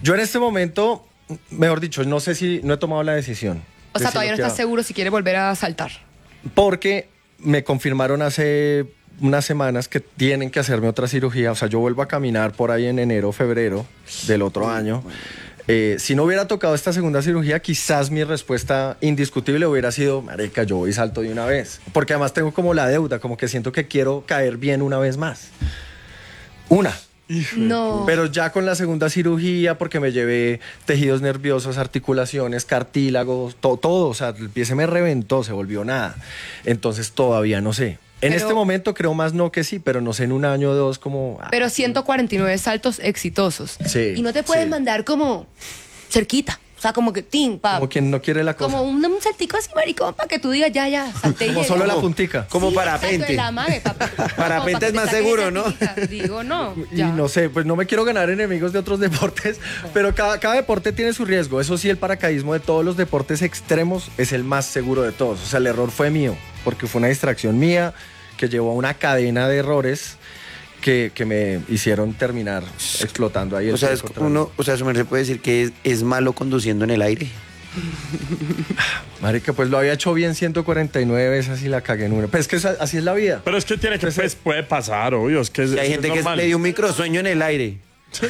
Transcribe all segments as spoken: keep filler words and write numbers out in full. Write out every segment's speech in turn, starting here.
Yo en este momento, mejor dicho, no sé si no he tomado la decisión. O sea, de si todavía no lo estás quiero. seguro si quieres volver a saltar. Porque me confirmaron hace unas semanas que tienen que hacerme otra cirugía. O sea, yo vuelvo a caminar por ahí en enero, febrero del otro año. Eh, si no hubiera tocado esta segunda cirugía, quizás mi respuesta indiscutible hubiera sido, marica, yo voy y salto de una vez. Porque además tengo como la deuda, como que siento que quiero caer bien una vez más. Una. No. Pero ya con la segunda cirugía, porque me llevé tejidos nerviosos, articulaciones, cartílagos, to- todo, o sea, el pie se me reventó, se volvió nada. Entonces todavía no sé. En Pero- este momento creo más no que sí, pero no sé en un año o dos como... ah, Pero ciento cuarenta y nueve saltos exitosos. Sí, Y no te pueden sí. mandar como cerquita. O sea, como que tin, pa. como quien no quiere la cosa. Como un, un saltico así, maricón, para que tú digas, ya, ya, salté. y Como llegué. solo la Como- puntica. Como Sí, parapente. exacto, el amague, papá. Parapente Como pa' es que más te saques seguro, esa ¿no? tica. Digo, no, Y ya. no sé, pues no me quiero ganar enemigos de otros deportes, pero cada, cada deporte tiene su riesgo. Eso sí, el paracaidismo de todos los deportes extremos es el más seguro de todos. O sea, el error fue mío, porque fue una distracción mía que llevó a una cadena de errores que, que me hicieron terminar explotando ahí el O sea, pie es contra uno, o sea, su merced puede decir que es, es malo conduciendo en el aire. Marica, pues lo había hecho bien ciento cuarenta y nueve veces y la cagué en una. Pues es que esa- así es la vida. Pero es que tiene que, pues, puede pasar, obvio. Es que es, Y hay es gente que normal. le dio un microsueño en el aire. Cogí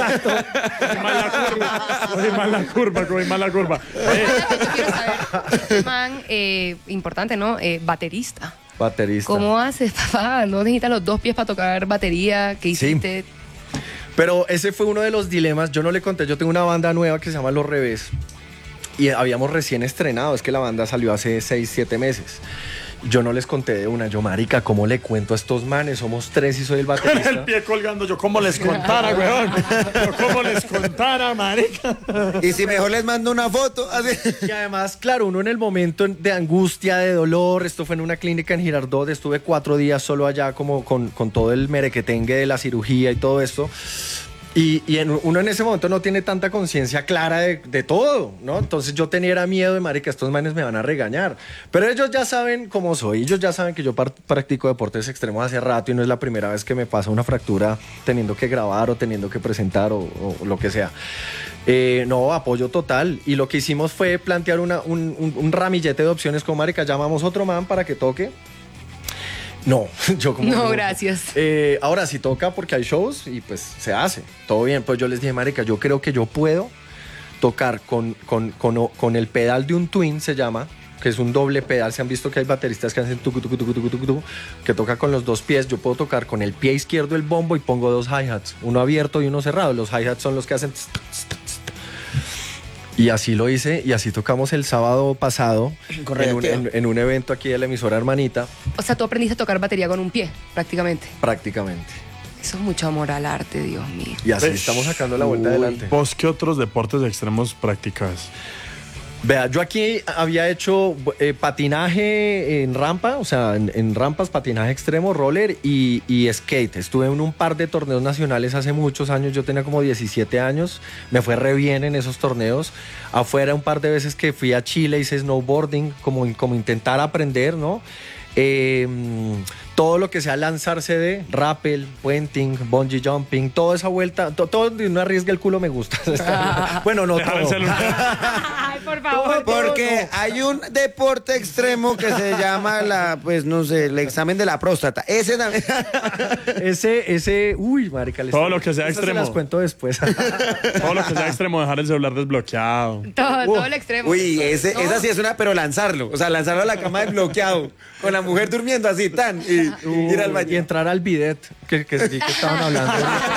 mal la curva, cogí mal la curva, cogí mal la curva. Eh, Yo quiero saber, este man, eh, importante, ¿no? Eh, baterista. Baterista. ¿Cómo haces, papá? ¿No necesitas los dos pies para tocar batería? ¿Qué Sí. hiciste? Pero ese fue uno de los dilemas. Yo no le conté, yo tengo una banda nueva que se llama Los Revés. Y habíamos recién estrenado, es que la banda salió hace seis, siete meses. Yo no les conté de una, yo, marica, ¿cómo le cuento a estos manes? Somos tres y soy el con el baterista. pie colgando, yo cómo les contara, weón. Yo cómo les contara, marica. Y si mejor les mando una foto. Así. Y además, claro, uno en el momento de angustia, de dolor, esto fue en una clínica en Girardot, estuve cuatro días solo allá como con, con todo el merequetengue de la cirugía y todo esto. Y, y en- uno en ese momento no tiene tanta conciencia clara de, de todo, ¿no? Entonces yo tenía era miedo de, marica, estos manes me van a regañar. Pero ellos ya saben cómo soy, ellos ya saben que yo par- practico deportes extremos hace rato y no es la primera vez que me pasa una fractura teniendo que grabar o teniendo que presentar o, o lo que sea. Eh, no, apoyo total. Y lo que hicimos fue plantear una- un, un- un ramillete de opciones como, marica, llamamos otro man para que toque. No, yo como... No, gracias. Eh, ahora sí toca porque hay shows y pues se hace. Todo bien. Pues yo les dije, marica, yo creo que yo puedo tocar con, con, con, con el pedal de un twin, se llama, que es un doble pedal. Se han visto que hay bateristas que hacen tucu, tucu, tucu, tucu, tucu, tucu, que toca con los dos pies. Yo puedo tocar con el pie izquierdo el bombo y pongo dos hi-hats, uno abierto y uno cerrado. Los hi-hats son los que hacen... tss, tss, tss, tss. Y así lo hice y así tocamos el sábado pasado en un, en- en un evento aquí de la emisora Hermanita, O sea, tú aprendiste a tocar batería con un pie, prácticamente. prácticamente. Eso es mucho amor al arte, Dios mío. Y así Pues, estamos sacando la vuelta uy, adelante. ¿Vos qué otros deportes extremos practicas? Vea, yo aquí había hecho eh, patinaje en rampa, o sea, en, en rampas, patinaje extremo, roller y, y skate. Estuve en un par de torneos nacionales hace muchos años, yo tenía como diecisiete años, me fue re bien en esos torneos. Afuera un par de veces que fui a Chile, hice snowboarding, como, como intentar aprender, ¿no? Eh, todo lo que sea lanzarse de rappel, puenting, bungee jumping, toda esa vuelta, to- todo donde uno arriesga el culo me gusta. Bueno, no Dejar el todo. celular. Ay, por favor. Porque hay un deporte extremo que se llama la, pues no sé, el examen de la próstata. Ese también. Ese, ese, uy, marica. les- Todo lo que sea esas extremo. Se las cuento después. Todo lo que sea extremo, dejar el celular desbloqueado. Todo, todo el extremo. Uy, ese, No. esa sí es una, pero lanzarlo. O sea, lanzarlo a la cama desbloqueado. Con la mujer durmiendo así, tan. Y ir al Y baño. entrar al bidet, que, que, sí que estaban hablando.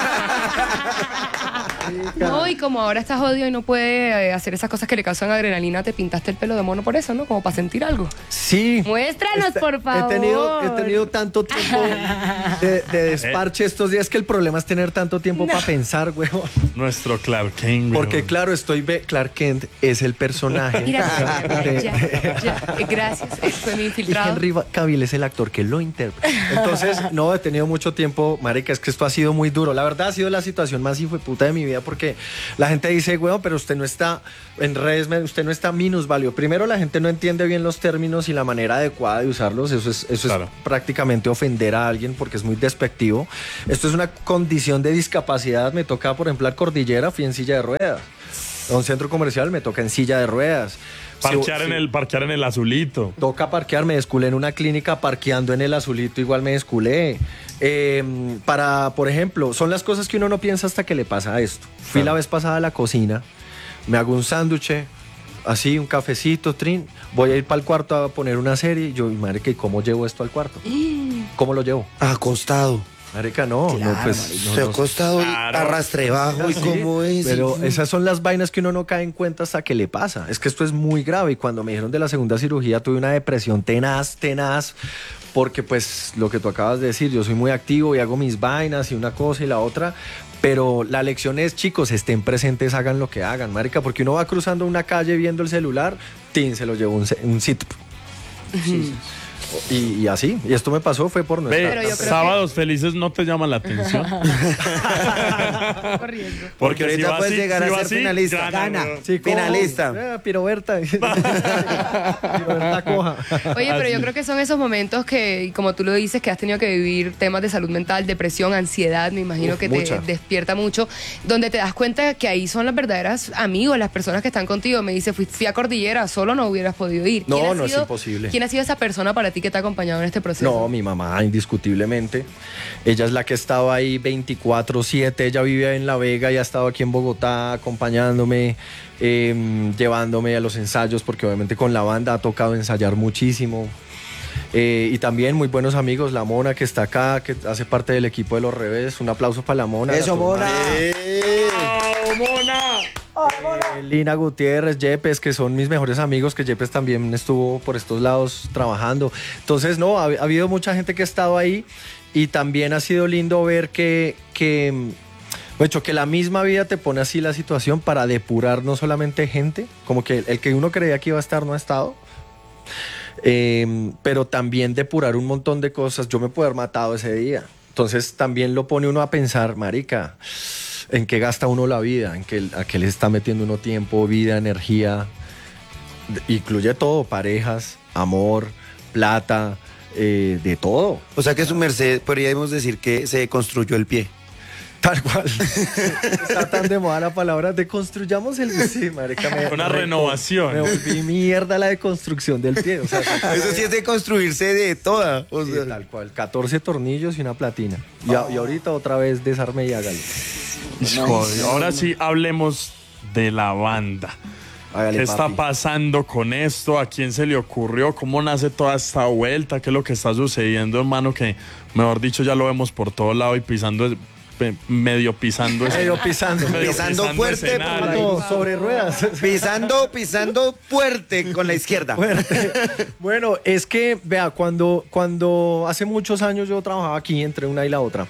No, y como ahora estás jodido y no puede eh, hacer esas cosas que le causan adrenalina, te pintaste el pelo de mono por eso, ¿no? Como para sentir algo. Sí. Muéstranos, Este- por favor. He tenido, he tenido tanto tiempo de, de desparche estos días que el problema es tener tanto tiempo para pensar, huevón. Nuestro Clark Kent, Porque weón. claro, estoy... ve- Clark Kent es el personaje. Mira, de- ya, ya, eh, gracias. eh, Fue mi Y infiltrado. Henry Cavill es el actor que lo interpreta. Entonces, no, he tenido mucho tiempo, marica, es que esto ha sido muy duro. La verdad ha sido la situación más hijueputa de mi vida porque porque la gente dice, weón, pero usted no está en redes, usted no está minusválido. Primero, la gente no entiende bien los términos y la manera adecuada de usarlos. Eso es, eso Claro. es prácticamente ofender a alguien porque es muy despectivo. Esto es una condición de discapacidad. Me toca, por ejemplo, la cordillera, fui en silla de ruedas. A un centro comercial me toca en silla de ruedas. Parquear, Si- en si- el, parquear en el azulito. Toca parquear, me desculé en una clínica parqueando en el azulito, igual me desculé. Eh, para, por ejemplo, son las cosas que uno no piensa hasta que le pasa esto. Fui la vez pasada a la cocina, me hago un sándwich, así, un cafecito, trin, voy a ir para el cuarto a poner una serie, y yo, marica, ¿y cómo llevo esto al cuarto? ¿Cómo lo llevo? Acostado. Marica, no, no, pues... no, Se no- acostado y Claro. arrastre bajo y Sí, cómo es. Pero Y- esas son las vainas que uno no cae en cuenta hasta que le pasa. Es que esto es muy grave y cuando me dijeron de la segunda cirugía tuve una depresión tenaz, tenaz, porque pues lo que tú acabas de decir, yo soy muy activo y hago mis vainas y una cosa y la otra, pero la lección es, chicos, estén presentes, hagan lo que hagan, marica, porque uno va cruzando una calle viendo el celular, tin, se lo llevó un, se- un sit. Y, y así, y esto me pasó, fue por Ve, nuestra... Pero yo creo sábados felices no te llaman la atención. Corriendo. Porque si ahorita va puedes así- llegar si a va ser así, finalista. gana, Gana. ¿no? Sí, ¿cómo? Finalista. Eh, Piroberta. Piroberta coja. Oye, pero yo creo que son esos momentos que, como tú lo dices, que has tenido que vivir temas de salud mental, depresión, ansiedad, me imagino Uf, que mucha. te despierta mucho, donde te das cuenta que ahí son las verdaderas amigos, las personas que están contigo. Me dice, fui, fui a Cordillera, solo no hubieras podido ir. No, ¿Quién ha no, es sido- imposible. ¿Quién ha sido esa persona para ti que te ha acompañado en este proceso? No, mi mamá, indiscutiblemente. Ella es la que ha estado ahí veinticuatro siete. Ella vive en La Vega y ha estado aquí en Bogotá acompañándome, eh, llevándome a los ensayos, porque obviamente con la banda ha tocado ensayar muchísimo. Eh, y también muy buenos amigos, la Mona que está acá, que hace parte del equipo de Los Revés. Un aplauso para la Mona. Eso, la turma. Mona. ¡Oh, Mona! Eh, Lina Gutiérrez, Yepes, que son mis mejores amigos, que Yepes también estuvo por estos lados trabajando. Entonces, no, ha, ha habido mucha gente que ha estado ahí y también ha sido lindo ver que, que, de hecho, que la misma vida te pone así la situación para depurar no solamente gente, como que el que uno creía que iba a estar no ha estado, eh, pero también depurar un montón de cosas. Yo me pude haber matado ese día. Entonces también lo pone uno a pensar, marica, en qué gasta uno la vida, en qué, a qué le está metiendo uno tiempo, vida, energía. De- Incluye todo, parejas, amor, plata, eh, de todo. O sea que su merced, podríamos decir que se construyó el pie. Tal cual. Está tan de moda la palabra de construyamos el sí, marica, me- Una me- renovación. Me volví mierda la deconstrucción del pie. O sea, Eso sí es de construirse de toda. O sí, sea, tal cual. catorce tornillos y una platina. Y, a- y ahorita otra vez desarme y hágale. Joder, ahora sí hablemos de la banda. Hágale, ¿Qué está papi. pasando con esto? ¿A quién se le ocurrió? ¿Cómo nace toda esta vuelta? ¿Qué es lo que está sucediendo, hermano? Que, mejor dicho, ya lo vemos por todo lado y pisando, pe- medio pisando. ese- Medio pisando. medio Pisando fuerte, escenario. No, sobre ruedas. pisando, pisando fuerte con la izquierda. Bueno, es que, vea, cuando, cuando hace muchos años yo trabajaba aquí entre una y la otra,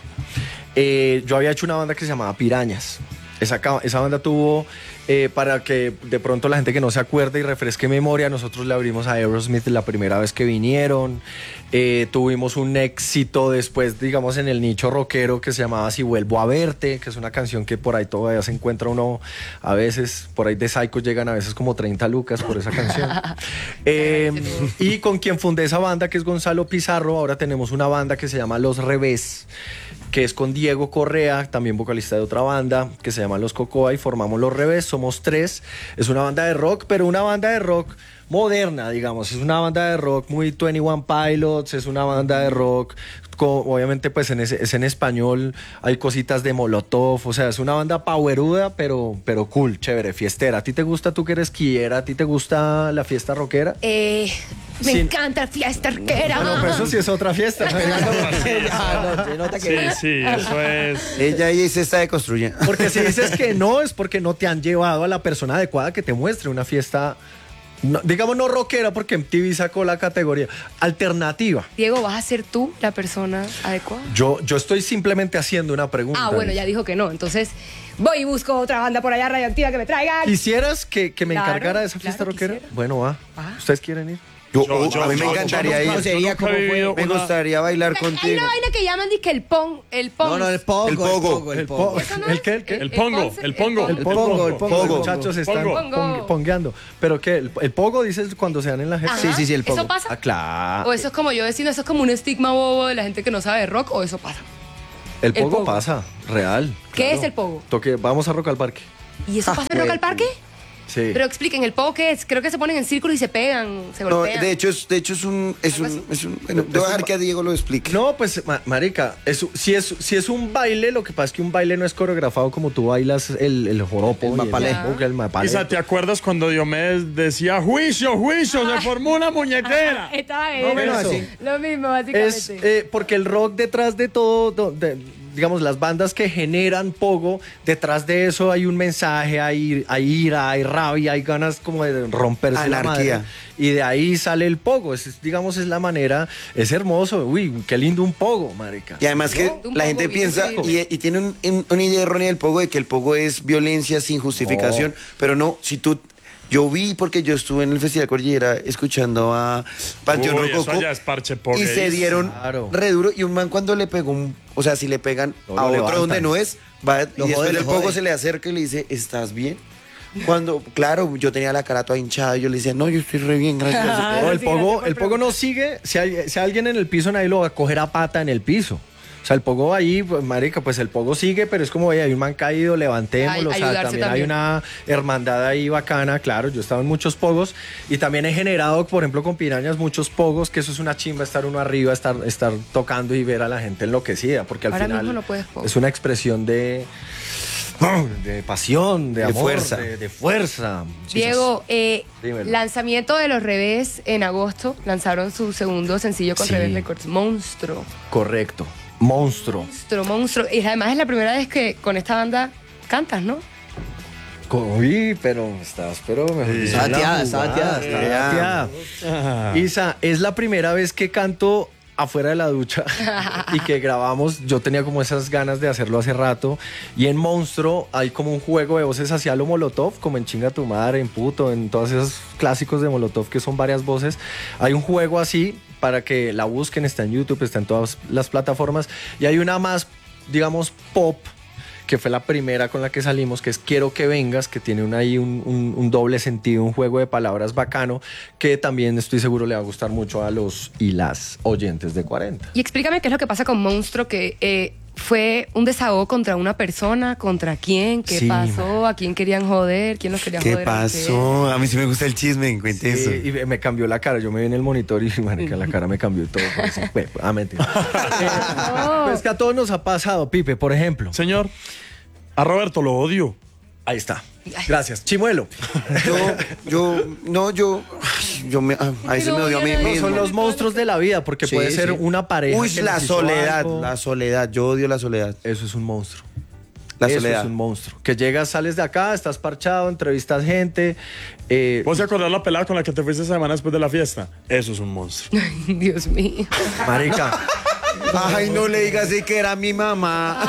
eh, yo había hecho una banda que se llamaba Pirañas. Esa, ca- esa banda tuvo, eh, para que de pronto la gente que no se acuerde y refresque memoria, nosotros le abrimos a Aerosmith la primera vez que vinieron. Eh, tuvimos un éxito después, digamos, en el nicho rockero que se llamaba Si Vuelvo a Verte, que es una canción que por ahí todavía se encuentra uno a veces, por ahí de Psycho llegan a veces como treinta lucas por esa canción. Eh, y con quien fundé esa banda, que es Gonzalo Pizarro, ahora tenemos una banda que se llama Los Revés, que es con Diego Correa, también vocalista de otra banda, que se llama Los Cocoa, y formamos Los Revés, somos tres. Es una banda de rock, pero una banda de rock moderna, digamos. Es una banda de rock muy veintiuno Pilots, es una banda de rock, co- obviamente pues en ese- es en español, hay cositas de Molotov, o sea, es una banda poweruda, pero, pero cool, chévere, fiestera. ¿A ti te gusta, tú que eres quiera, a ti te gusta la fiesta rockera? Eh, me Sí. encanta la fiesta arquera. No, pero eso sí es otra fiesta. ¿no? Ah, no, se nota Sí, que sí, eso es. ella ahí se está deconstruyendo. Porque si dices que no, es porque no te han llevado a la persona adecuada que te muestre una fiesta, no- digamos no rockera, porque M T V sacó la categoría alternativa. Diego, ¿vas a ser tú la persona adecuada? Yo, yo estoy simplemente haciendo una pregunta. Ah, bueno, ya dijo que no. Entonces, voy y busco otra banda por allá radioactiva que me traigan. ¿Quisieras que, que me Claro, encargara de esa fiesta claro, rockera? quisiera. Bueno, va. Va. ¿Ustedes quieren ir? Yo- Yo- oh, yo- a mí me yo- encantaría yo nunca- ir. yo Sería nunca he como fue. vivido Me una- gustaría bailar Hay contigo. una vaina que llaman dizque el pong, el pong. No, no, el pogo. El pogo. El El, pogo. po- ¿Eso no ¿El es? qué? ¿El qué? El pongo, ponce- el pongo. El pongo. pogo, el pogo, Pogo. los muchachos están Pongo. pong- pongueando. ¿Pero qué? ¿El, el pogo dices cuando se dan en la gente? Ajá. Sí, sí, sí, el pogo. ¿Eso pasa? Ah, claro. O eso es como yo decir, eso es como un estigma bobo de la gente que no sabe de rock, o eso pasa. El pogo, pogo. pasa, real. ¿Qué claro. es el pogo? Toque, vamos a Rock al Parque. ¿Y eso Ah, pasa en Rock al Parque? Sí. Pero expliquen, ¿el pogo qué es? Creo que se ponen en círculo y se pegan, se No, golpean. de hecho es, de hecho es un, es Algo un, así. es un, bueno, voy a dejar que a Diego lo explique. No, pues, ma- marica, es- si, es, si es un baile, lo que pasa es que un baile no es coreografado como tú bailas el, el joropo. El y mapalé. El, pogo, el mapalé. Isa, ¿te acuerdas cuando Diomedes decía juicio, juicio, se formó una muñequera? Estaba No, bueno, eso. así. Lo mismo, básicamente. Es eh, porque el rock detrás de todo, do- de- digamos, las bandas que generan pogo, detrás de eso hay un mensaje, hay, hay ira, hay rabia, hay ganas como de romperse la Anarquía. madre. Y de ahí sale el pogo. Es, digamos, es la manera, es hermoso. Uy, qué lindo un pogo, marica. Y además que No, un la pogo gente bien piensa increíble. y, y tiene un- un- una idea errónea del pogo de que el pogo es violencia sin justificación, pero no, si tú... Yo vi porque yo estuve en el Festival Cordillera escuchando a Panteón Uy, eso Rococó ya es parche y pogueis. se dieron Claro. re duro y un man cuando le pegó un... O sea, si le pegan No a lo otro levantan. donde no es, va y Lo después jode, lo el pogo jode. se le acerca y le dice, ¿estás bien? Cuando, claro, yo tenía la cara toda hinchada y yo le decía, no, yo estoy re bien, gracias. No, el sí, pogo, gracias por el pogo no sigue. Si hay, si hay alguien en el piso, nadie lo va a coger a pata en el piso. O sea, el pogo ahí, pues, marica, pues el pogo sigue, pero es como, oye, hay un man caído, levantémoslo. Ay, O sea, ayudarse también, hay también. una hermandad ahí bacana, claro. Yo he estado en muchos pogos y también he generado, por ejemplo, con Pirañas, muchos pogos, que eso es una chimba, estar uno arriba, estar, estar tocando y ver a la gente enloquecida, porque al Ahora final mismo no puedes pogo. es una expresión de, de pasión, de, De amor, fuerza. de, de fuerza. Diego, eh, Dímelo. lanzamiento de Los Revés en agosto. Lanzaron su segundo sencillo con Sí. Revés Records. Monstruo. Correcto. Monstruo. Monstruo, monstruo. Y además es la primera vez que con esta banda cantas, ¿no? Uy, pero estás, pero mejor dicho, Está en la bateada, está jugada, bateada, está está bateada. Isa, es la primera vez que canto afuera de la ducha y que grabamos. Yo tenía como esas ganas de hacerlo hace rato. Y en Monstruo hay como un juego de voces hacia lo Molotov, como en Chinga tu madre, en Puto, en todos esos clásicos de Molotov que son varias voces. Hay un juego así para que la busquen, está en YouTube, está en todas las plataformas. Y hay una más, digamos, pop, que fue la primera con la que salimos, que es Quiero que vengas, que tiene un, ahí un, un- un doble sentido, un juego de palabras bacano, que también estoy seguro le va a gustar mucho a los y las oyentes de cuarenta. Y explícame qué es lo que pasa con Monstruo, que eh, fue un desahogo contra una persona, contra quién, qué Sí, pasó, a quién querían joder, quién los quería ¿Qué joder. a ustedes? pasó? A mí sí me gusta el chisme, cuente eso. Sí, y me cambió la cara. Yo me vi en el monitor y marica, la cara me cambió y todo. por eso. Bueno, ah, mentira. Eh, pues que a todos nos ha pasado, Pipe, por ejemplo. Señor, a Roberto lo odio. Ahí está. Gracias. Chimuelo. Yo, yo, no, yo, ay, yo me, a, a veces me odio a mí No, No, mismo. son los monstruos de la vida, porque Sí, puede ser sí. una pareja. Uy, que la nos hizo soledad, algo. la soledad, yo odio la soledad. Eso es un monstruo. La Eso soledad. es un monstruo. Que llegas, sales de acá, estás parchado, entrevistas gente. eh, ¿Vos te acordás la pelada con la que te fuiste esa semana después de la fiesta? Eso es un monstruo. Dios mío. marica, Ay, no le digas así que era mi mamá.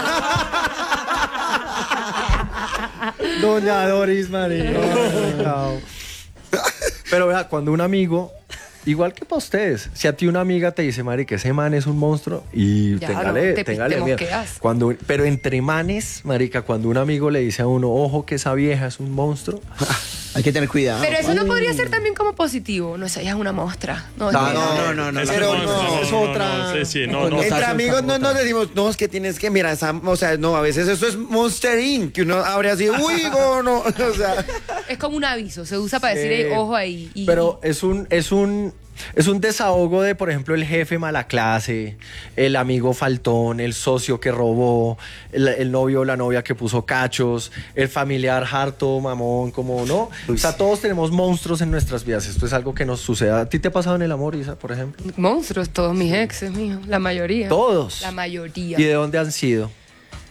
doña Doris, marica. No. Pero vea, cuando un amigo, igual que para ustedes, si a ti una amiga te dice, marica, ese man es un monstruo, y Ya, téngale, no, te- téngale te miedo. mosqueas. Cuando, pero entre manes, marica, cuando un amigo le dice a uno, ojo que esa vieja es un monstruo, Hay que tener cuidado. Pero eso no podría ser también como positivo. No, esa ya es una mostra. No, No, es que- no, no, no, no. Es pero un no, monstruo, es no, otra- no, sí, sí, no, Pues no. no Entre Otra, amigos no otra. nos decimos, no, es que tienes que mirar, esa, o sea, no, a veces eso es Monster incorporated, que uno abre así, uy, no, no, o sea, Es como un aviso. Se usa para decir, Eh, "Ey, ojo ahí". Y- pero es un, es un, es un desahogo de, por ejemplo, el jefe mala clase, el amigo faltón, el socio que robó, el, el novio o la novia que puso cachos, el familiar harto, mamón, como no. O sea, todos tenemos monstruos en nuestras vidas. Esto es algo que nos sucede. ¿A ti te ha pasado en el amor, Isa, por ejemplo? Monstruos, todos mis exes, mijo. La mayoría. Todos. La mayoría. ¿Y de dónde han sido?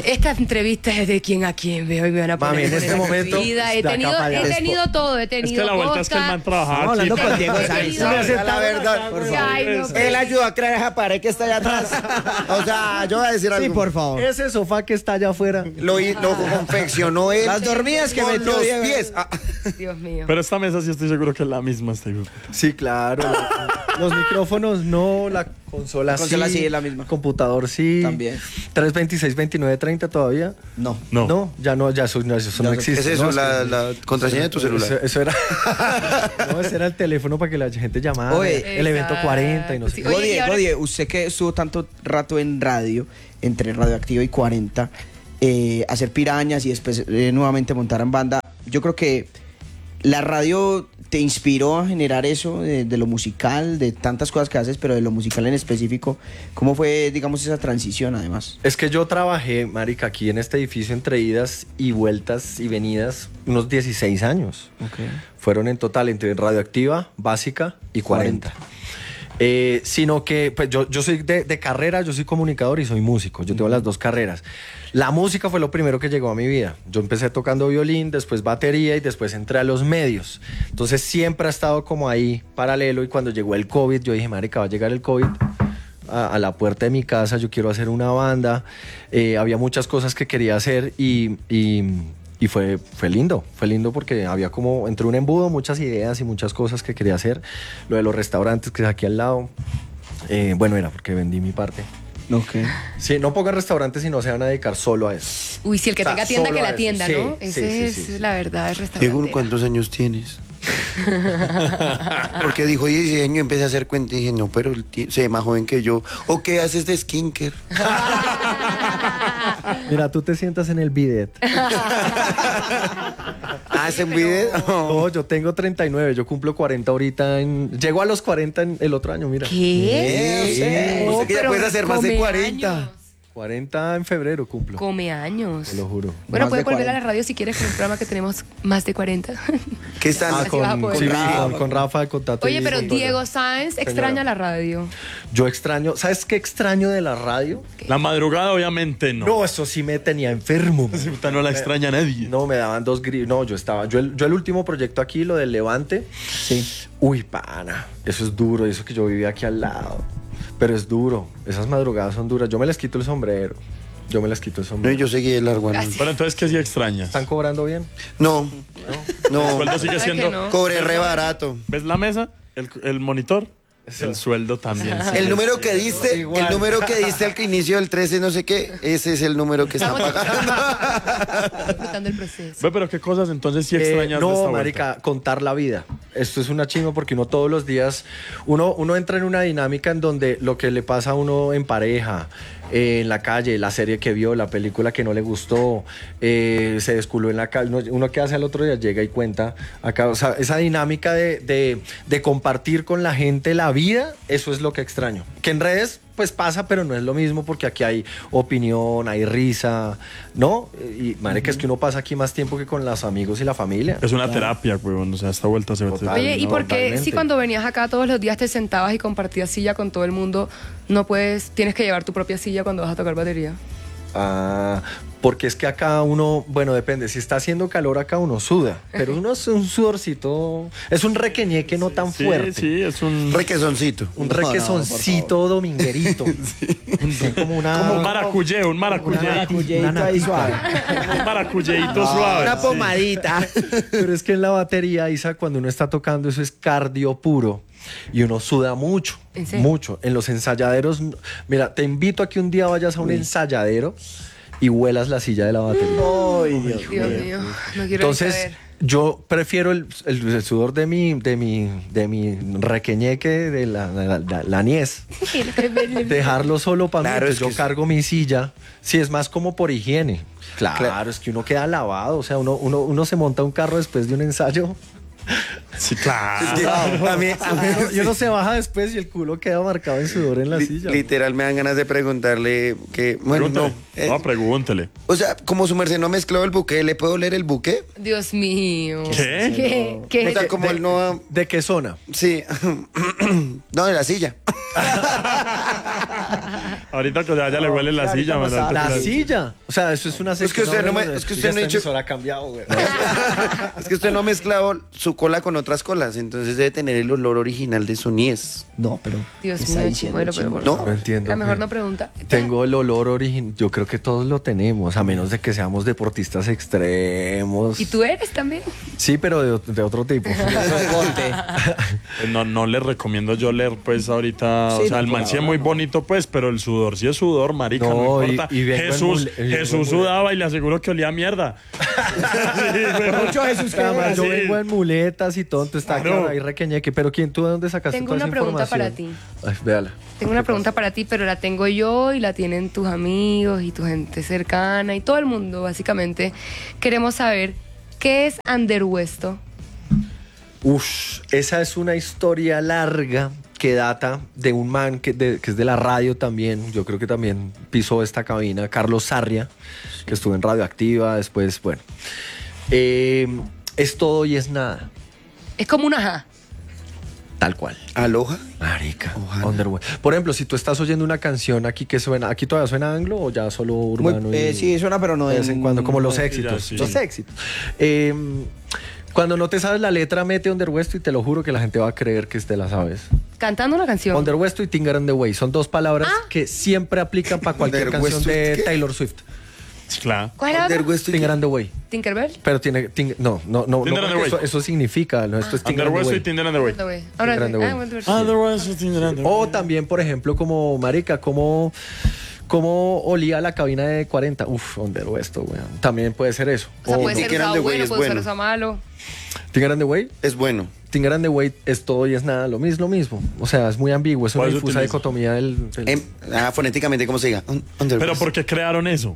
Esta entrevista es de quién a quién veo y me van a poner Mami, en en este esa momento, vida. He de acá tenido, para allá. he tenido todo, he Es tenido que la vuelta es que el costa, man trabajaba Estamos hablando aquí. con Diego he Sáenz. tenido- La verdad, por favor. Ay, no, Él pero- ayudó a crear esa pared que está allá atrás. O sea, yo voy a decir algo. Sí, por favor. Ese sofá que está allá afuera. Lo, hi- lo confeccionó él. Las dormidas que con metió los Diego. pies. Ah, Dios mío. Pero esta mesa sí estoy seguro que es la misma. Este grupo. Sí, claro. Los micrófonos no, la consola, La consola sí. sí, es la misma. Computador sí. También. tres veintiséis veintinueve treinta todavía. No. No. No, ya no, ya eso, no, eso no no- existe. es eso, ¿no? la, que- la contraseña de tu Eso, celular. eso era. No, ese era el teléfono para que la gente llamara. Oye, el evento cuarenta y no sé Sí, qué. oye, Godie, y ahora- Godie, usted que estuvo tanto rato en radio, entre Radioactiva y cuarenta, eh, hacer pirañas y después eh, nuevamente montar en banda, yo creo que la radio te inspiró a generar eso de, de lo musical, de tantas cosas que haces, pero de lo musical en específico. ¿Cómo fue, digamos, esa transición además? Es que yo trabajé, marica, aquí en este edificio entre idas y vueltas y venidas unos dieciséis años. Fueron en total entre Radioactiva, Básica y cuarenta. Eh, sino que pues yo, yo soy de, de carrera, yo soy comunicador y soy músico. Yo tengo las dos carreras. La música fue lo primero que llegó a mi vida. Yo empecé tocando violín, después batería y después entré a los medios. Entonces siempre ha estado como ahí paralelo y cuando llegó el COVID yo dije, marica, va a llegar el COVID a, a la puerta de mi casa, yo quiero hacer una banda. Eh, había muchas cosas que quería hacer y... y Y fue, fue lindo, fue lindo porque había como entre un embudo muchas ideas y muchas cosas que quería hacer. Lo de los restaurantes que es aquí al lado, eh, bueno, era porque vendí mi parte. Ok. Sí, no pongan restaurantes si no se van a dedicar solo a eso. Uy, si el que O sea, tenga tienda, solo que a la eso. tienda, Sí, ¿no? sí, Ese sí, es sí, sí. la verdad, el restaurante. Diego, ¿cuántos años tienes? Porque dijo dieciséis años y empecé a hacer cuenta y dije, no, pero él ti- se ve más joven que yo. ¿O qué haces de skincare? Mira, tú te sientas en el bidet. ¿Hacen video? No, yo tengo treinta y nueve, yo cumplo cuarenta ahorita. En, llego a los cuarenta en el otro año, mira. ¿Qué? Sí, o sea que ya pero puedes hacer más de come cuarenta. años. cuarenta en febrero cumplo. Come años. Te lo juro. Bueno, Más puedes de volver a la cuarenta. radio si quieres con un programa que tenemos más de cuarenta. ¿Qué están? Ah, Así con, vas a poder. sí, Con Rafa. con, con Rafa, con Tato. Oye, y pero con Toño. Diego Sáenz extraña la radio. Yo extraño, ¿sabes qué extraño de la radio? La madrugada, obviamente, no. No, eso sí me tenía enfermo. man. Esa puta no la extraña a nadie. No, me daban dos grillos. No, yo estaba. Yo el, yo el último proyecto aquí, lo del Levante. Sí. Uy, pana. Eso es duro. Eso que yo vivía aquí al lado. Pero es duro. Esas madrugadas son duras. Yo me les quito el sombrero. Yo me les quito el No, sombrero. yo seguí el largo. Así. Pero entonces, ¿qué sí extrañas? ¿Están cobrando bien? No, El no. sueldo sigue ¿Sabes siendo... que no? Cobré re barato. ¿Ves la mesa? El, el monitor. El sueldo también. sí. El número que diste, Igual. el número que diste al inicio del trece, no sé qué, ese es el número que está Estamos pagando. disfrutando el proceso. Ve, pero ¿qué cosas entonces sí Eh, extrañas de no, esta marica, vuelta? contar la vida. Esto es una chimba porque uno todos los días, uno, uno entra en una dinámica en donde lo que le pasa a uno en pareja, eh, en la calle, la serie que vio, la película que no le gustó, eh, se desculó en la calle, uno, uno que hace al otro día llega y cuenta acá, o sea, esa dinámica de, de, de compartir con la gente la vida, eso es lo que extraño. Que en redes pues pasa, pero no es lo mismo porque aquí hay opinión, hay risa, ¿no? Y marica, es que uno pasa aquí más tiempo que con los amigos y la familia. Es una terapia, weón. O sea, esta vuelta se ve... Total. Oye, ¿y no, por qué totalmente. si cuando venías acá todos los días te sentabas y compartías silla con todo el mundo, no puedes, tienes que llevar tu propia silla cuando vas a tocar batería? Ah, porque es que acá uno, bueno, depende, si está haciendo calor acá uno suda, pero uno es un sudorcito, es un requeñeque no tan Sí, fuerte. sí, es un... Requesoncito. Un No, no, requesoncito dominguerito. Sí, como una... Como un maracuyé, un Una maracuyé. maracuyita ahí suave. Un maracuyeíto suave. Una sí. pomadita. Pero es que en la batería, Isa, cuando uno está tocando, eso es cardio puro. Y uno suda mucho, ¿En serio? mucho. En los ensayaderos, mira, te invito a que un día vayas a un ensayadero y huelas la silla de la batería. Ay, Dios. Dios mío, no quiero ni Entonces, saber. yo prefiero el, el- el sudor de mi, de mi, de mi requeñeque, de la, la, la- la niez. Dejarlo solo para Claro, mí. es Entonces, yo que es- cargo mi silla. Si es más como por higiene. Claro, es que uno queda lavado. O sea, uno, uno, uno se monta un carro después de un ensayo. Sí, claro. A mí, a mí- Y uno se baja después y el culo queda marcado en sudor en la li- silla. literal me dan ganas de preguntarle que, bueno, no. Pregúntele. eh, No, pregúntele. o sea, como su merced no mezcló el buque, ¿le puedo oler el buque? Dios mío. ¿Qué? ¿Qué? ¿Qué? O sea, como él no ha... ¿De qué zona? Sí. No, de la silla. Ahorita que ya le huele la No, silla, ahorita man, pasaba. La ahorita- silla. O sea, eso es una Es que usted no me- no, es que ya usted no ha esta dicho- emisora ha cambiado, güey. Es que usted no ha mezclado su cola con otras colas, entonces debe tener el olor original de su niés. No, pero. Dios está mío, diciendo chimuelo, pero chimbo. por No, favor. no entiendo, La mejor güey. no pregunta. Tengo el olor original. Yo creo que todos lo tenemos, a menos de que seamos deportistas extremos. ¿Y tú eres también? Sí, pero de, de otro tipo. No, no le recomiendo yo leer, pues, ahorita. Sí, o sea, no, el man por sí es ahora muy no. bonito, pues, pero el sudor sí es sudor, marica, no, No, y- importa. y vengo en Jesús, mule- y vengo en Jesús mule- sudaba y le aseguro que olía a mierda. Sí, weón. Mucho Jesús que Además, yo Sí. vengo en muletas y todo, entonces está Claro. claro ahí requeñeque. Pero ¿quién tú de dónde sacaste Tengo toda una esa pregunta información? para Ay, véala. Tengo una pregunta para ti, pero la tengo yo y la tienen tus amigos y tu gente cercana y todo el mundo, básicamente. Queremos saber, ¿qué es Underhuesto? Uf, esa es una historia larga que data de un man que, de- que es de la radio también. Yo creo que también pisó esta cabina, Carlos Sarria, que estuvo en Radioactiva. Después, bueno. Eh, es todo y es nada, Es como una ajá. tal cual. ¿Aloha? Marica, Ojalá. Underworld. Por ejemplo, si tú estás oyendo una canción aquí que suena, ¿aquí todavía suena anglo o ya solo Muy- urbano? y- eh, sí, suena, pero no de vez en cuando, como los sí, éxitos. ya, sí. Los éxitos. Eh, cuando no te sabes la letra, mete Underwest y te lo juro que la gente va a creer que te la sabes. Cantando una canción. Underwest y Tinger and the Way son dos palabras que siempre aplican para cualquier Underwest, canción de ¿qué? Taylor Swift. Sí, claro. ¿Cuál es la otra? Underwest y- Tinger and the Way. Tinkerbell. Pero tiene. ting- no, no, no. no Tinder and the porque Way. eso, eso significa. No, esto es Tinger and the Underwest y Way. Tinder and the Way. Ahora, Tinder and the ah, Way. bueno, Underwest y Tinder and the Way. O también, por ejemplo, como Marica, como. ¿Cómo olía la cabina de cuarenta? Uf, Underwest, weón. También puede ser eso. O sea, puede ser Tinker and usado the Way bueno, es puede ser bueno. usado malo. Tinger and the Way. Es bueno. Tinger and the Way es todo y es nada, lo mismo, lo mismo. O sea, es muy ambiguo, es una ¿Cuál se difusa utiliza? dicotomía del... del- Em, ah, fonéticamente, ¿cómo se diga? Un- Underwest. Pero ¿por qué crearon eso?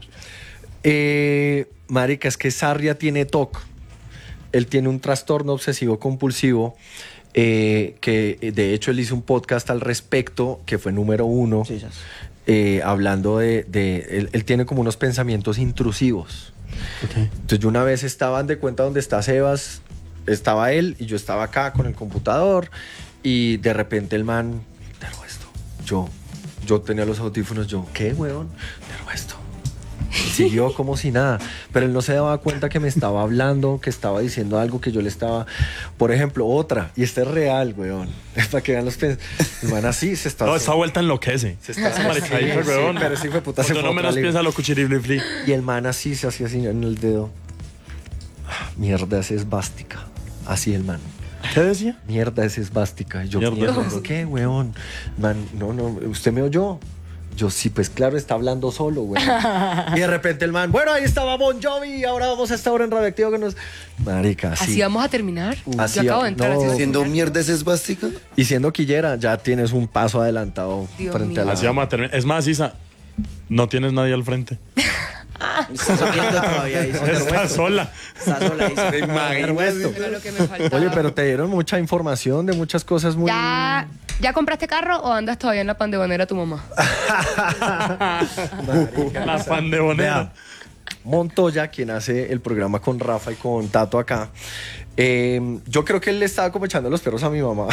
Eh, marica, es que Sarria tiene T O C. Él tiene un trastorno obsesivo compulsivo. eh, que eh, de hecho él hizo un podcast al respecto que fue número uno. Sí, sí. eh, hablando de, de- él, él tiene como unos pensamientos intrusivos. Entonces yo una vez estaba de cuenta donde está Sebas, estaba él y yo estaba acá con el computador y de repente el man, pero esto, yo, yo tenía los audífonos, yo, ¿qué, weón? Pero esto. Y siguió como si nada, pero él no se daba cuenta que me estaba hablando, que estaba diciendo algo que yo le estaba, por ejemplo, otra, y este es real, weón, es para que vean los pens- el man así se está No, haciendo- esta vuelta enloquece. se está Esa maricadita, sí, weón. sí, pero sí fue puta, se Cuando fue no otra menos liga. piensa lo cuchiriblifli. Y el man así se hacía así en el dedo. Ah, mierda, es esvástica. Así el man. ¿Qué decía? Mierda, es esvástica. Y yo, Mierda, mierda, es ¿es qué, weón? Man, no, no, ¿usted me oyó? Yo, sí, pues claro, está hablando solo, weón. Y de repente el man, bueno, ahí estaba Bon Jovi, ahora vamos a estar ahora en Radioactivo que nos... Marica, Así sí. vamos a terminar. Así, Yo acabo de entrar. no. así vamos a Siendo terminar. mierda es esvástica. Y siendo quillera, ya tienes un paso adelantado Dios frente mío. a la... Así vamos a terminar. Es más, Isa, no tienes nadie al frente. Está saliendo todavía. Dice. Está sola. Está sola. Dice. Underwest. Era lo que me faltaba. Oye, pero te dieron mucha información de muchas cosas muy... ¿Ya, ¿Ya compraste carro o andas todavía en la pandebonera tu mamá? La pandebonera. Vea, Montoya, quien hace el programa con Rafa y con Tato acá, eh, yo creo que él le estaba como echando los perros a mi mamá.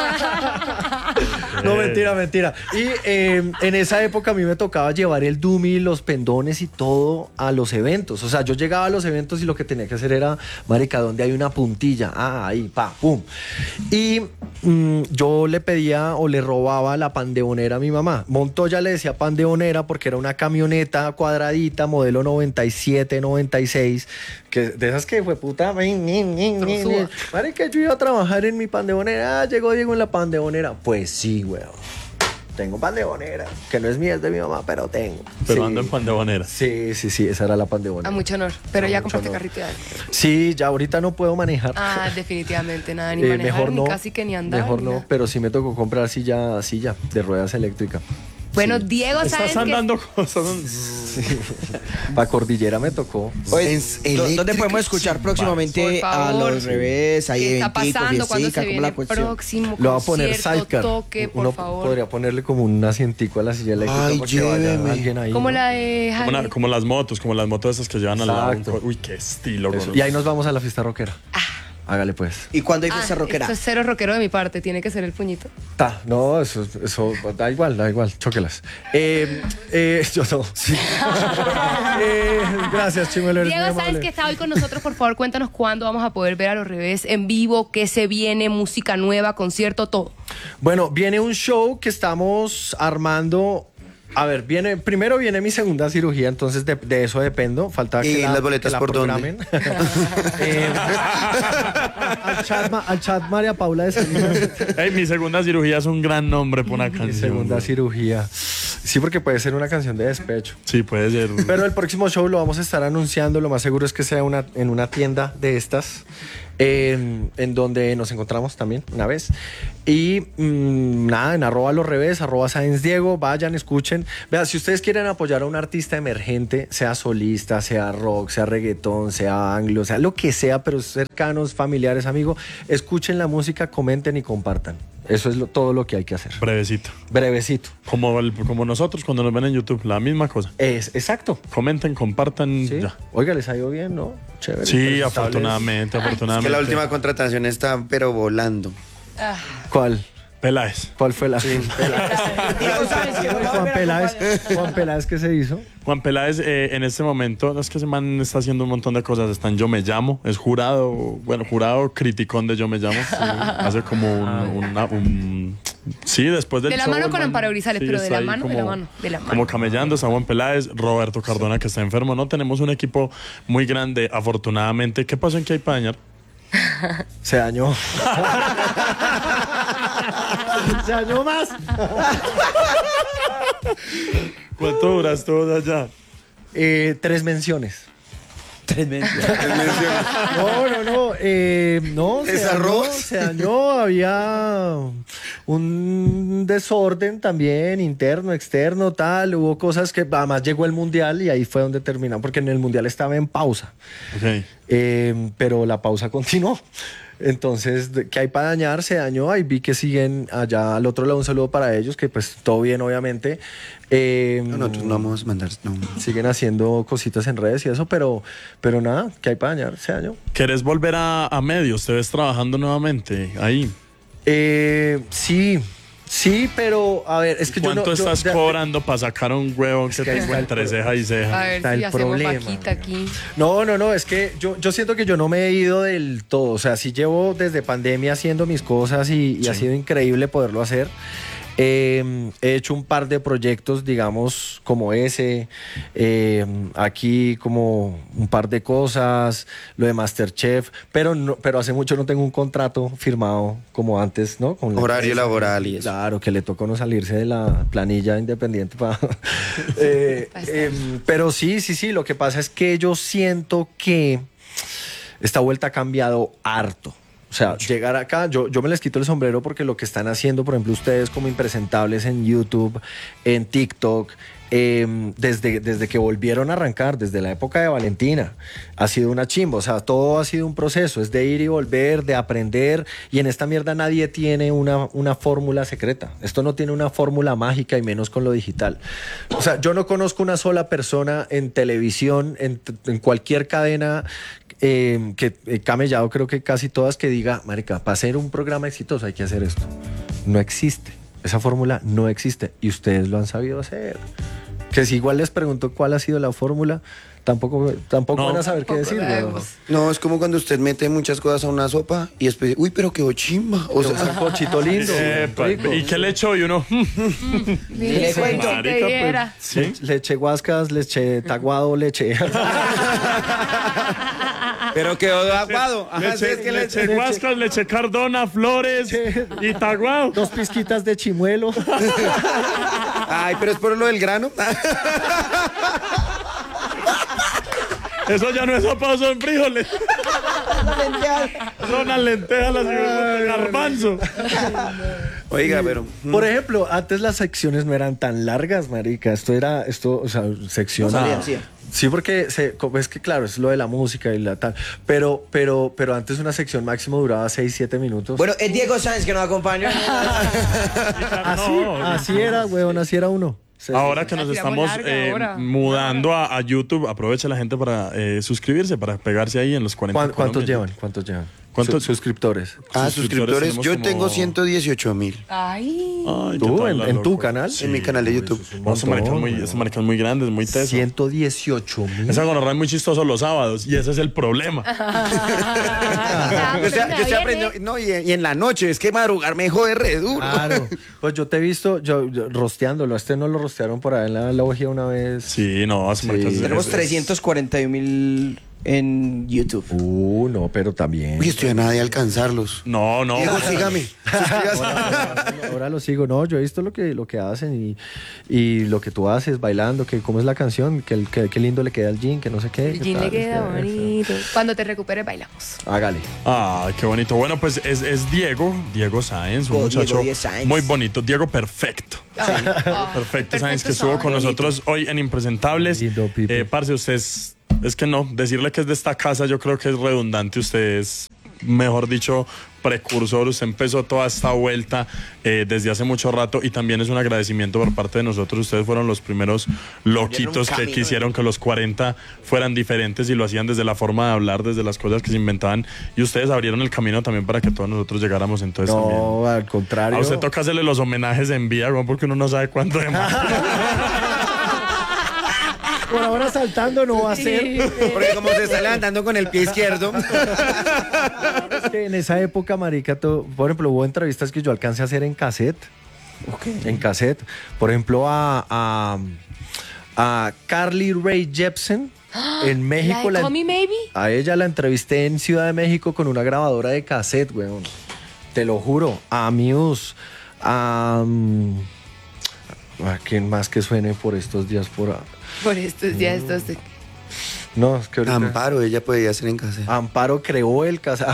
No, mentira, mentira. Y eh, en esa época a mí me tocaba llevar el dummy, los pendones y todo a los eventos. O sea, yo llegaba a los eventos y lo que tenía que hacer era, marica, ¿dónde hay una puntilla? Ah, ahí, pa, pum. Y mm, yo le pedía o le robaba la pandebonera a mi mamá. Montoya le decía pandebonera porque era una camioneta cuadradita, modelo noventa y siete, noventa y seis, que de esas que fue puta. Trozuda. Marica, yo iba a trabajar en mi pandebonera. Ah, llegó Diego en la pandebonera. Pues sí, weón. Tengo pandebonera, que no es mía, es de mi mamá, pero tengo. Pero Sí. ando en pandebonera. Sí, sí, sí, esa era la A pandebonera. mucho honor. Pero A ya mucho compraste honor. carrito. ya. Sí, ya ahorita no puedo manejar. Ah, definitivamente nada, ni Eh, manejar, mejor ni no, casi que ni andar. mejor ni no, nada. pero sí me tocó comprar silla, silla de ruedas eléctricas. Bueno, Diego, Estás ¿saben qué? andando cosas. Para Cordillera me tocó. Oye, Es ¿dó- ¿Dónde eléctrica, podemos escuchar próximamente Por a favor. los revés? Ahí ¿Qué está eventicos, pasando? ¿Cuándo fiestica, se ¿cómo la viene el cuestión? próximo Lo va a poner concierto, sidecar. toque, por Uno favor? podría ponerle como un asientico a la silla eléctrica Ay, para que vaya lléveme. alguien ahí. Como ¿no? la de Como, Jaime. una- como las motos, como las motos esas que llevan al lado. un Exacto. co- Uy, qué estilo, Eso. gordo. Y ahí nos vamos a la fiesta rockera. Hágale pues. ¿Y cuándo hay Ah, fiesta rockera? esto es cero rockero de mi parte, tiene que ser el puñito. Ta, no, eso, eso da igual, da igual, chóquelas. Eh, eh, yo no, sí. Eh, gracias, Chimuelo. eres Diego muy Sáenz, amable. que está hoy con nosotros, por favor, cuéntanos cuándo vamos a poder ver a Los Revés en vivo, qué se viene, música nueva, concierto, todo. Bueno, viene un show que estamos armando. A ver, viene, primero viene mi segunda cirugía, entonces de, de eso dependo. Falta ¿Y que la, las boletas que la por dónde? programen. Eh, al, chat, ma- al chat María Paula de Selena. Ey, mi segunda cirugía es un gran nombre para una Mi canción. segunda güey. cirugía. Sí, porque puede ser una canción de despecho. Sí, puede ser. Pero el próximo show lo vamos a estar anunciando. Lo más seguro es que sea una, en una tienda de estas, en, en donde nos encontramos también una vez. Y mmm, nada, en arroba Los Revés, arroba Sáenz Diego, vayan, escuchen. Vean, si ustedes quieren apoyar a un artista emergente, sea solista, sea rock, sea reggaetón, sea anglo, sea lo que sea, pero cercanos, familiares, amigos, escuchen la música, comenten y compartan. Eso es lo- todo lo que hay que hacer. Brevecito. Brevecito. Como, el- como nosotros cuando nos ven en YouTube, la misma cosa. Es, exacto. Comenten, compartan. ¿Sí? Ya. Oiga, les ha ido bien, ¿no? Chévere. Sí, Presentables. afortunadamente, Es afortunadamente. que la última contratación está, pero volando. ¿Cuál? Peláez. ¿Cuál fue la? Diego Sáenz, que no va a Juan volver a Peláez. acompañar. Juan Peláez, ¿qué se hizo? Juan Peláez, eh, en este momento, es que ese man está haciendo un montón de cosas. Está en Yo Me Llamo, es jurado, bueno, jurado criticón de Yo Me Llamo. Sí, hace como un, una- un- Sí, después del De la show, mano el con man, Amparo Grisales, pero de está la ahí mano, de la mano, de la mano. Como camellando, está Juan Peláez, Roberto Cardona, que está enfermo. No, tenemos un equipo muy grande, afortunadamente. ¿Qué pasó en que hay para dañar? Se dañó. Se dañó más. ¿Cuánto duras todo allá? Eh, tres menciones. Tres meses. No, no, no. eh, no, se ¿Es dañó, arroz? se dañó. Había un desorden también, interno, externo, tal. Hubo cosas que además llegó el mundial y ahí fue donde terminó, porque en el mundial estaba en pausa. Ok. Eh, pero la pausa continuó. Entonces, de- ¿qué hay para dañar? Se dañó. Ahí vi que siguen allá al otro lado. Un saludo para ellos, que pues todo bien, obviamente. Eh, No, nosotros no vamos a mandar. No. Siguen haciendo cositas en redes y eso, pero, pero nada, ¿qué hay para dañar? Se dañó. ¿Querés volver a, a medios? ¿Te ves trabajando nuevamente ahí? Eh, sí, sí, pero a ver, es que yo no. ¿Cuánto yo- estás de- cobrando para sacar un huevo que que ahí tengo está entre el ceja y A ceja? ver Está si el hacemos problema, vaquita weón. aquí. No, no, no, es que yo, yo siento que yo no me he ido del todo. O sea, sí llevo desde pandemia haciendo mis cosas y, y ha sido increíble poderlo hacer. Eh, he hecho un par de proyectos, digamos, como ese. eh, aquí como un par de cosas, lo de MasterChef, pero no, pero hace mucho no tengo un contrato firmado como antes, ¿no? Con la Horario empresa. laboral y eso. Claro, que le tocó no salirse de la planilla independiente para... Eh, em, pero sí, sí, sí, lo que pasa es que yo siento que esta vuelta ha cambiado harto. O sea, llegar acá, yo, yo me les quito el sombrero porque lo que están haciendo, por ejemplo, ustedes como impresentables en YouTube, en TikTok, eh, desde, desde que volvieron a arrancar, desde la época de Valentina, ha sido una chimba. O sea, todo ha sido un proceso, es de ir y volver, de aprender. Y en esta mierda nadie tiene una, una fórmula secreta. Esto no tiene una fórmula mágica y menos con lo digital. O sea, yo no conozco una sola persona en televisión, en, en cualquier cadena eh, que he camellado, creo que casi todas, que diga, marica, para hacer un programa exitoso hay que hacer esto. No existe. Esa fórmula no existe y ustedes lo han sabido hacer. Que si igual les pregunto cuál ha sido la fórmula, tampoco, tampoco No. van a saber qué Tampoco decir. sabemos. weón. No, es como cuando usted mete muchas cosas a una sopa y después, uy, pero quedó chimba. O O sea, sea, cochito lindo. Epa, rico. ¿y qué le echó? Y uno, Ni Sí, cuento marica, te diera. ¿sí? Leche guascas, leche taguado, leche. pero quedó aguado. Ajá, sí, Leche, es que leche leche- Guascas, leche Cardona, Flores y Taguao. Dos pizquitas de chimuelo. Ay, pero es por lo del grano. Eso ya no es sopa, son frijoles. Son unas lentejas, las de garbanzo. Oiga, pero. Por ejemplo, antes las secciones no eran tan largas, marica. Esto era, esto, o sea, sección. No salían, sí. Sí, porque se, como es que claro, es lo de la música y la tal. Pero, pero, pero antes una sección máximo duraba seis, siete minutos. Bueno, es Diego Sáenz que nos acompaña. así, No, así era, weón, así era uno. Sí. Ahora que nos La tiramos estamos larga eh, ahora. mudando a, a YouTube, aproveche la gente para eh, suscribirse, para pegarse ahí en los cuarenta. ¿Cuán- ¿Cuántos Colombia. llevan? ¿Cuántos llevan? ¿Cuántos? Su- suscriptores. Ah, suscriptores suscriptores. tenemos Yo como- tengo ciento dieciocho mil Ay. Ay, qué ¿Tú? tal, ¿En, la en tu loco. canal? en mi canal de YouTube. No, ese marica es muy, ese marica es muy grande, es muy teso. ciento dieciocho mil. Esa gonorrea es muy chistoso los sábados y ese es el problema. Ah, O sea, pero yo estoy viene. aprendiendo, no, y, y en la noche, es que madrugar me jode re duro. Claro. Pues yo te he visto yo, yo rosteándolo. A este no lo rostearon por ahí en la, la bujía una vez. Sí, no, ese marica es- Tenemos es- trescientos cuarenta y uno mil en YouTube. Uh, no, pero también. Uy, estoy a nada de alcanzarlos. No, no. Diego, sígame. Suscríbase. Ahora, ahora lo sigo, no, yo he visto lo que, lo que hacen y, y lo que tú haces bailando, que cómo es la canción, que, el- que, que lindo le queda al jean, que no sé qué. El qué jean le tal, queda es que- bonito. Cuando te recuperes, bailamos. Hágale. Ay, qué bonito. Bueno, pues es, es Diego, Diego Sáenz, un Oh, muchacho Diego Díez Sáenz. muy bonito. Diego perfecto. Perfecto, Sáenz, que estuvo con nosotros hoy en Impresentables. Lindo, Pipe. Eh, parce, usted es, es que no, decirle que es de esta casa yo creo que es redundante. Usted es, mejor dicho, precursor. Usted empezó toda esta vuelta eh, desde hace mucho rato y también es un agradecimiento por parte de nosotros. Ustedes fueron los primeros loquitos que camino. quisieron que los cuarenta fueran diferentes y lo hacían desde la forma de hablar, desde las cosas que se inventaban. Y ustedes abrieron el camino también para que todos nosotros llegáramos. Entonces también. No, al contrario. A usted toca hacerle los homenajes en vía, güey, porque uno no sabe cuánto demás. Por ahora saltando no va a ser. Porque como se está levantando con el pie izquierdo. Es que en esa época, marica, todo- por ejemplo, hubo entrevistas que yo alcancé a hacer en cassette. En cassette. Por ejemplo, a, a, a Carly Rae Jepsen en México. ¿La de la- Call Me Maybe? a ella la entrevisté en Ciudad de México con una grabadora de cassette, weón. Te lo juro. A Muse. A, mm, ¿a quién más que suene por estos días por ahí? Por estos días, estos. No, es que ahorita... Amparo, ella podía hacer en casa. Amparo creó el cassette.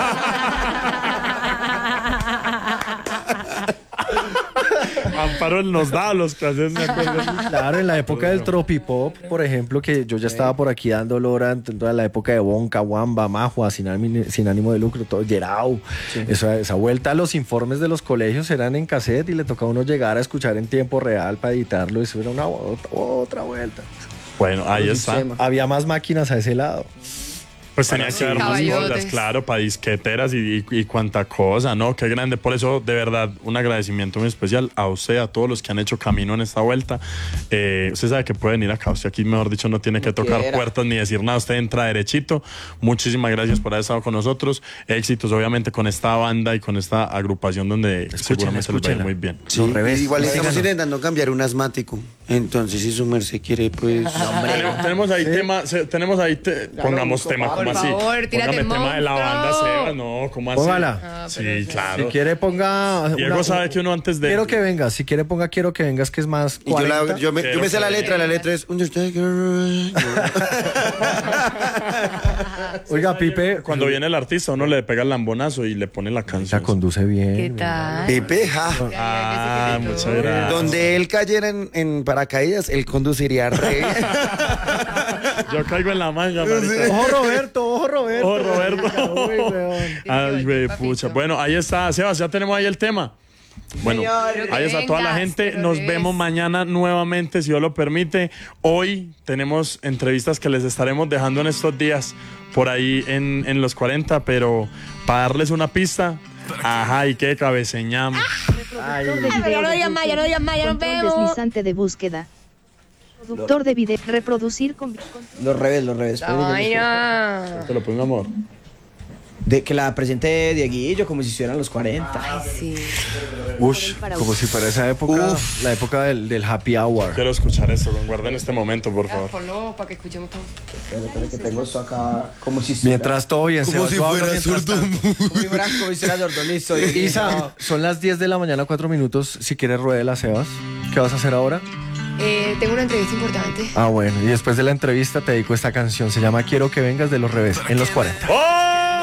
Amparo nos da los clases, me acuerdo. Claro, en la época del tropipop, por ejemplo, que yo ya estaba por aquí dando lora en toda la época de Bonca, Wamba, Majua, sin, ánimo- sin ánimo de lucro, todo, Yerao. Esa, esa vuelta, los informes de los colegios eran en cassette y le tocaba a uno llegar a escuchar en tiempo real para editarlo. Eso era una otra, otra vuelta. Bueno, ahí está. Había más máquinas a ese lado. Pues tenía que haber más Caballotes. cosas, claro, para disqueteras y, y, y cuanta cosa, ¿no? Qué grande. Por eso, de verdad, un agradecimiento muy especial a usted, a todos los que han hecho camino en esta vuelta. Eh, usted sabe que puede venir acá. Usted aquí, mejor dicho, no tiene que tocar quiera. puertas ni decir nada. Usted entra derechito. Muchísimas gracias por haber estado con nosotros. Éxitos, obviamente, con esta banda y con esta agrupación donde seguramente les va a ir escúchenla. muy bien. Sí, Al revés. igual estamos Síganos. intentando cambiar un asmático. Entonces, si su merced quiere, pues. Tenemos, tenemos ahí tema, se- tenemos ahí, te- pongamos busco, tema, por ¿cómo así? favor, tírate Póngame tema de la banda, monstruo. Sebas, no, ¿cómo así? Póngala. Sí, claro. Si quiere ponga... Diego una- sabe que uno antes de... Quiero que vengas. Si quiere ponga quiero que vengas, que es más Y yo, la- cuarenta. yo me, yo me sé la letra, la letra es. Oiga, Pipe, Cuando viene el artista, uno le pega el lambonazo y le pone la la canción. conduce bien. ¿Qué tal? Pepe, ja. Ah, muchas gracias. Donde él cayera en, en paracaídas, él conduciría re bien. Yo caigo en la manga, marica. Ojo Roberto, ojo Roberto. Oh, Roberto. Uy, weón. Ay, güey, Papito. pucha. Bueno, ahí está, Sebas, ya tenemos ahí el tema. Bueno, Pero que ahí está toda la vengas, gente. pero Nos regresa. vemos mañana nuevamente, si Dios lo permite. Hoy tenemos entrevistas que les estaremos dejando en estos días por ahí en, en los cuarenta, pero para darles una pista, ajá, y qué cabeceñamos. Ay, Ya no digas más, ya no digas más, ya nos Control vemos. deslizante de búsqueda. Productor de video. Reproducir con... Los revés, los revés. La vaina. Te lo pongo, amor. De que la presente Dieguillo como si estuvieran los cuarenta. Ay, sí. ush, como si fuera esa época, la época del, del happy hour. Quiero escuchar esto, guarden este momento, por Ya, favor. ponlo para que escuchemos todo. Espérate, que tengo esto acá como si estuviera- Mientras todo bien, Como Sebas, si yo hablo fuera mientras zurdo. tanto. Como si fuera, como si fuera sordo, listo. Isa, son las diez de la mañana, cuatro minutos. Si quieres, ruede la Sebas. ¿Qué vas a hacer ahora? Eh, tengo una entrevista importante. Ah, bueno, y después de la entrevista te dedico esta canción. Se llama Quiero que vengas de los revés, en los cuarenta. ¡Oh!